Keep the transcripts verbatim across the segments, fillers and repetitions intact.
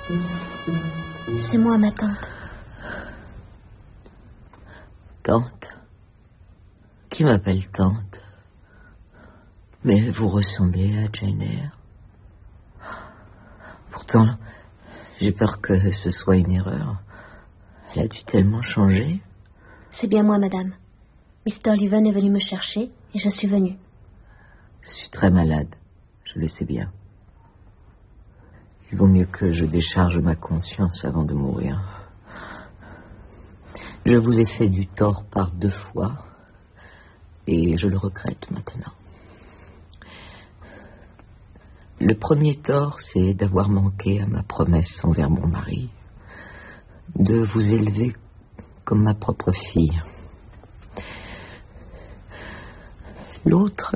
C'est moi, ma tante. Tante? Qui m'appelle tante? Mais vous ressemblez à Jane Eyre. Pourtant, j'ai peur que ce soit une erreur. Elle a dû tellement changer. C'est bien moi, madame. mister Leven est venu me chercher et je suis venue. Je suis très malade, je le sais bien. Il vaut mieux que je décharge ma conscience avant de mourir. Je vous ai fait du tort par deux fois et je le regrette maintenant. Le premier tort, c'est d'avoir manqué à ma promesse envers mon mari, de vous élever comme ma propre fille. L'autre,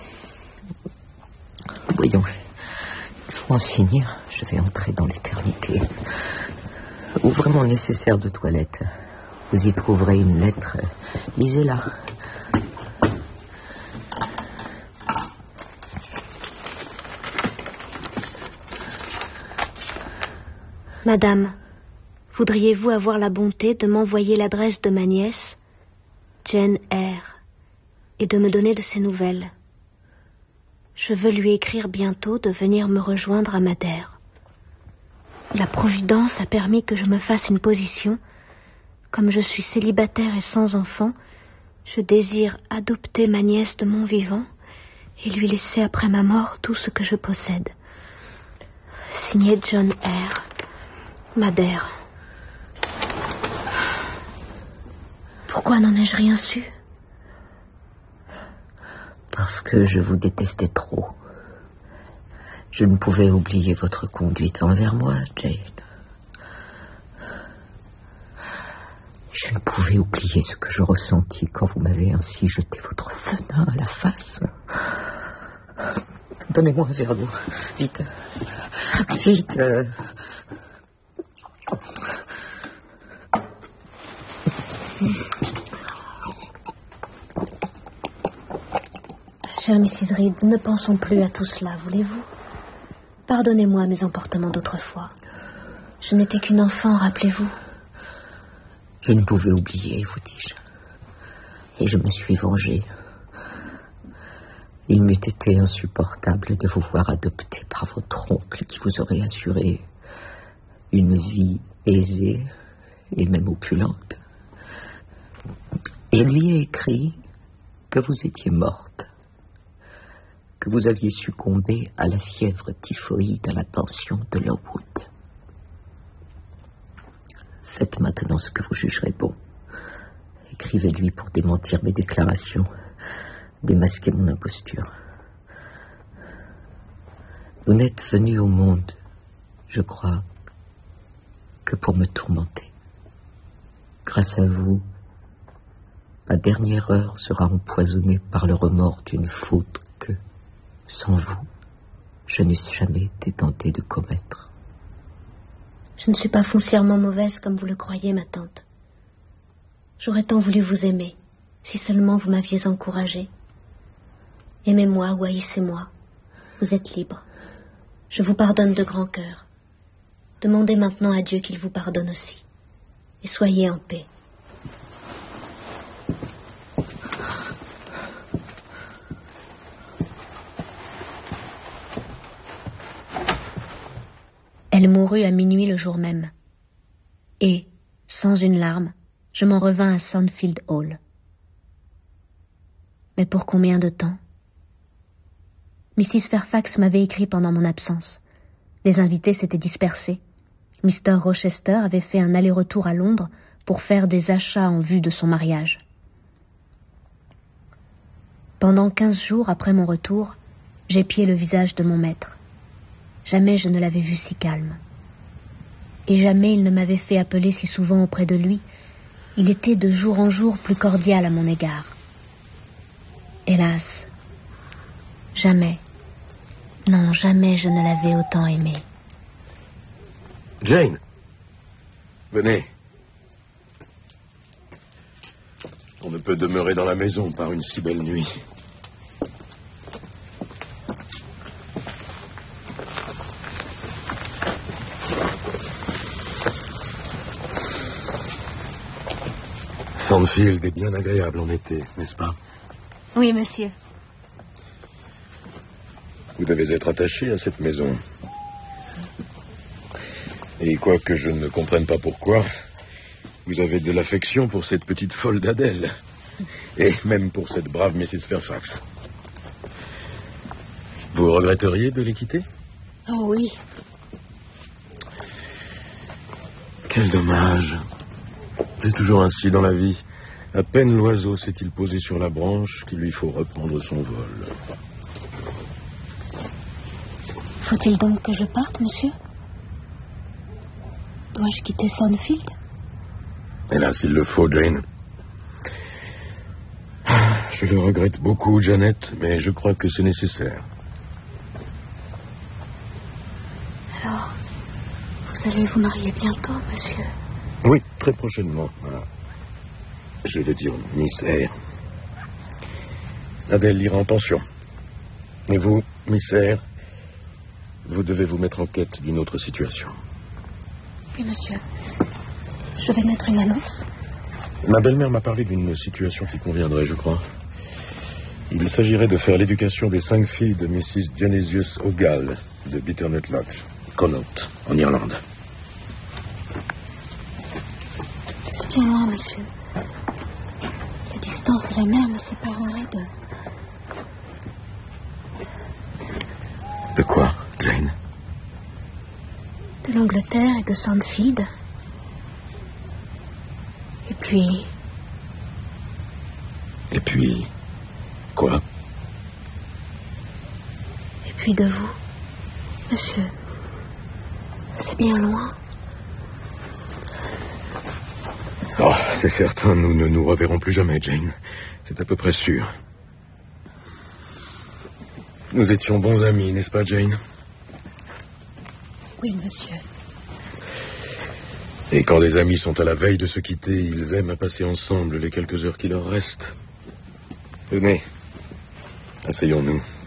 voyons, il faut en finir, je vais entrer dans l'éternité. Ouvrez mon nécessaire de toilette, vous y trouverez une lettre, lisez-la. Madame, voudriez-vous avoir la bonté de m'envoyer l'adresse de ma nièce, Jane Eyre, et de me donner de ses nouvelles? Je veux lui écrire bientôt de venir me rejoindre à Madère. La Providence a permis que je me fasse une position. Comme je suis célibataire et sans enfant, je désire adopter ma nièce de mon vivant et lui laisser après ma mort tout ce que je possède. Signé John Eyre, Madère. Pourquoi n'en ai-je rien su? Parce que je vous détestais trop. Je ne pouvais oublier votre conduite envers moi, Jane. Je ne pouvais oublier ce que je ressentis quand vous m'avez ainsi jeté votre venin à la face. Donnez-moi un verre d'eau, vite. Vite. Euh... Chère missus Reed, ne pensons plus à tout cela, voulez-vous? Pardonnez-moi mes emportements d'autrefois. Je n'étais qu'une enfant, rappelez-vous. Je ne pouvais oublier, vous dis-je. Et je me suis vengé. Il m'eût été insupportable de vous voir adopté par votre oncle qui vous aurait assuré une vie aisée et même opulente. Je lui ai écrit que vous étiez morte, que vous aviez succombé à la fièvre typhoïde à la pension de Lowood. Faites maintenant ce que vous jugerez bon. Écrivez-lui pour démentir mes déclarations, démasquer mon imposture. Vous n'êtes venu au monde, je crois, que pour me tourmenter. Grâce à vous, ma dernière heure sera empoisonnée par le remords d'une faute que, sans vous, je n'eusse jamais été tenté de commettre. Je ne suis pas foncièrement mauvaise comme vous le croyez, ma tante. J'aurais tant voulu vous aimer, si seulement vous m'aviez encouragée. Aimez-moi ou haïssez-moi, vous êtes libre. Je vous pardonne de grand cœur. Demandez maintenant à Dieu qu'il vous pardonne aussi. Et soyez en paix. Elle mourut à minuit le jour même. Et, sans une larme, je m'en revins à Sandfield Hall. Mais pour combien de temps? missus Fairfax m'avait écrit pendant mon absence. Les invités s'étaient dispersés. mister Rochester avait fait un aller-retour à Londres pour faire des achats en vue de son mariage. Pendant quinze jours après mon retour, j'épiai le visage de mon maître. Jamais je ne l'avais vu si calme. Et jamais il ne m'avait fait appeler si souvent auprès de lui. Il était de jour en jour plus cordial à mon égard. Hélas, jamais, non, jamais je ne l'avais autant aimé. Jane, venez. On ne peut demeurer dans la maison par une si belle nuit. Sandfield est bien agréable en été, n'est-ce pas? Oui, monsieur. Vous devez être attaché à cette maison. Et quoique je ne comprenne pas pourquoi, vous avez de l'affection pour cette petite folle d'Adèle. Et même pour cette brave missus Fairfax. Vous regretteriez de les quitter? Oh oui. Quel dommage. C'est toujours ainsi dans la vie. À peine l'oiseau s'est-il posé sur la branche qu'il lui faut reprendre son vol. Faut-il donc que je parte, monsieur? Dois-je quitter Sandfield? Hélas, il le faut, Jane. Je le regrette beaucoup, Janet, mais je crois que c'est nécessaire. Alors, vous allez vous marier bientôt, monsieur? Oui, très prochainement. Voilà. Je vais dire Miss Eyre. Adèle ira en pension. Et vous, Miss Eyre, vous devez vous mettre en quête d'une autre situation. Oui, monsieur. Je vais mettre une annonce. Ma belle-mère m'a parlé d'une situation qui conviendrait, je crois. Il s'agirait de faire l'éducation des cinq filles de missus Dionysius O'Gall de Bitternut Lodge, Connaught, en Irlande. C'est bien loin, monsieur. La distance et la mer me sépareraient de... De quoi, Jane? De l'Angleterre et de Sandfield. Et puis... Et puis... Quoi? Et puis de vous, monsieur. C'est bien loin. Oh, c'est certain, nous ne nous reverrons plus jamais, Jane. C'est à peu près sûr. Nous étions bons amis, n'est-ce pas, Jane? Oui, monsieur. Et quand des amis sont à la veille de se quitter, ils aiment à passer ensemble les quelques heures qui leur restent. Venez, asseyons-nous.